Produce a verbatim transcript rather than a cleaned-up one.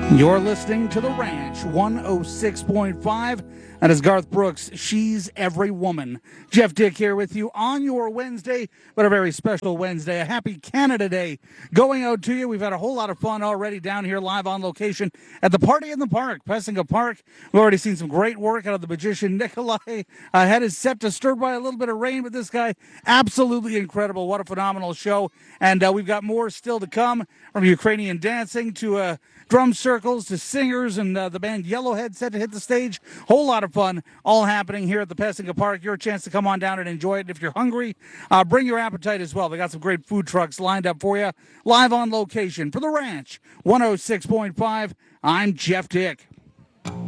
You're listening to The Ranch one oh six point five. And as Garth Brooks, she's every woman. Jeff Dick here with you on your Wednesday, but a very special Wednesday. A happy Canada Day going out to you. We've had a whole lot of fun already down here live on location at the Party in the Park, Pessinga Park. We've already seen some great work out of the magician Nikolai. Uh, had his set disturbed by a little bit of rain, but this guy, absolutely incredible. What a phenomenal show. And uh, we've got more still to come, from Ukrainian dancing to uh, drum circles to singers, and uh, the band Yellowhead set to hit the stage. Whole lot of fun all happening here at the Pessinga Park. Your chance to come on down and enjoy it. If you're hungry, uh, bring your appetite as well. They got some great food trucks lined up for you, live on location. For The Ranch one oh six point five, I'm Jeff Dick.